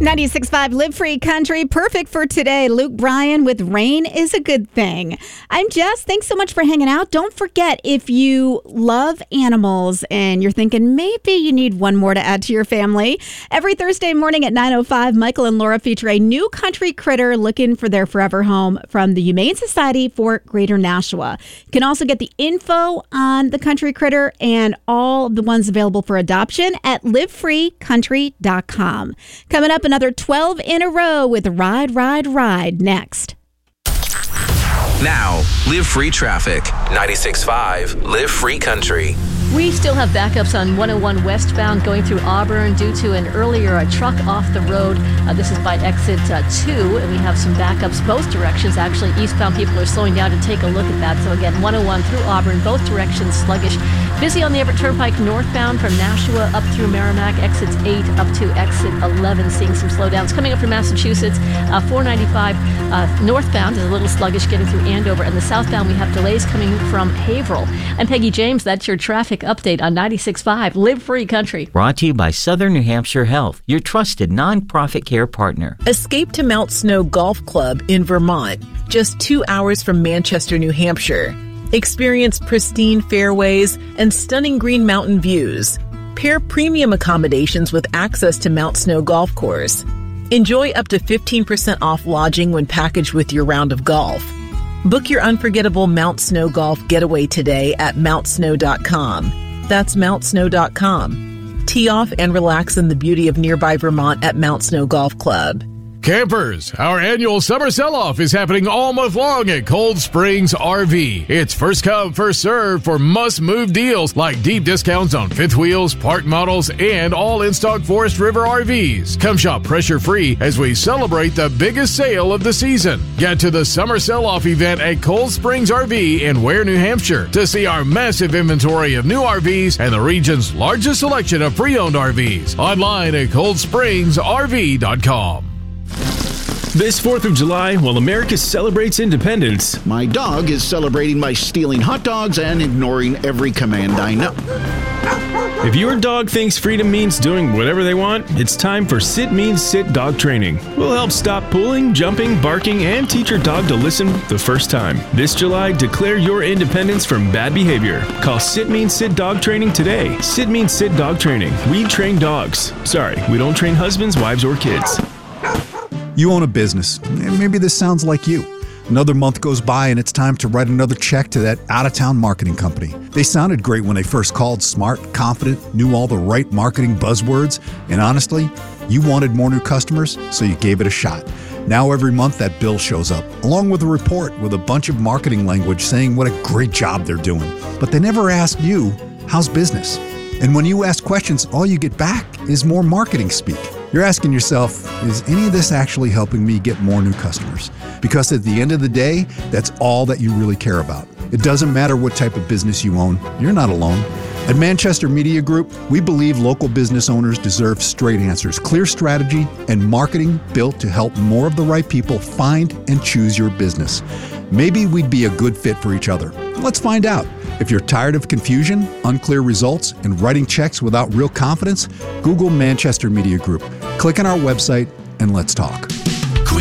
96.5 Live Free Country, perfect for today. Luke Bryan with Rain is a Good Thing. I'm Jess. Thanks so much for hanging out. Don't forget, if you love animals and you're thinking maybe you need one more to add to your family, every Thursday morning at 9:05, Michael and Laura feature a new country critter looking for their forever home from the Humane Society for Greater Nashua. You can also get the info on the country critter and all the ones available for adoption at livefreecountry.com. Coming up, another 12 in a row with Ride, Ride, Ride next. Now, Live Free Traffic. 96.5 Live Free Country. We still have backups on 101 westbound going through Auburn due to an earlier truck off the road. This is by exit 2, and we have some backups both directions. Actually, eastbound people are slowing down to take a look at that. So again, 101 through Auburn, both directions sluggish. Busy on the Everett Turnpike northbound from Nashua up through Merrimack, exits 8 up to exit 11, seeing some slowdowns. Coming up from Massachusetts, 495 northbound is a little sluggish getting through Andover, and the southbound we have delays coming from Haverhill. I'm Peggy James. That's your traffic update on 96.5 Live Free Country. Brought to you by Southern New Hampshire Health, your trusted nonprofit care partner. Escape to Mount Snow Golf Club in Vermont, just 2 hours from Manchester, New Hampshire. Experience pristine fairways and stunning green mountain views. Pair premium accommodations with access to Mount Snow Golf Course. Enjoy up to 15% off lodging when packaged with your round of golf. Book your unforgettable Mount Snow Golf getaway today at mountsnow.com. That's mountsnow.com. Tee off and relax in the beauty of nearby Vermont at Mount Snow Golf Club. Campers, our annual summer sell-off is happening all month long at Cold Springs RV. It's first come, first served for must-move deals like deep discounts on fifth wheels, park models, and all in-stock Forest River RVs. Come shop pressure-free as we celebrate the biggest sale of the season. Get to the summer sell-off event at Cold Springs RV in Ware, New Hampshire to see our massive inventory of new RVs and the region's largest selection of pre-owned RVs. Online at coldspringsrv.com. This 4th of July, while America celebrates independence, my dog is celebrating by stealing hot dogs and ignoring every command I know. If your dog thinks freedom means doing whatever they want, it's time for Sit Means Sit dog training. We'll help stop pulling, jumping, barking, and teach your dog to listen the first time. This July, declare your independence from bad behavior. Call Sit Means Sit dog training today. Sit Means Sit dog training. We train dogs. Sorry, we don't train husbands, wives, or kids. You own a business, and maybe this sounds like you. Another month goes by and it's time to write another check to that out-of-town marketing company. They sounded great when they first called, smart, confident, knew all the right marketing buzzwords, and honestly, you wanted more new customers, so you gave it a shot. Now every month that bill shows up, along with a report with a bunch of marketing language saying what a great job they're doing. But they never ask you, how's business? And when you ask questions, all you get back is more marketing speak. You're asking yourself, is any of this actually helping me get more new customers? Because at the end of the day, that's all that you really care about. It doesn't matter what type of business you own. You're not alone. At Manchester Media Group, we believe local business owners deserve straight answers, clear strategy, and marketing built to help more of the right people find and choose your business. Maybe we'd be a good fit for each other. Let's find out. If you're tired of confusion, unclear results, and writing checks without real confidence, Google Manchester Media Group. Click on our website and let's talk.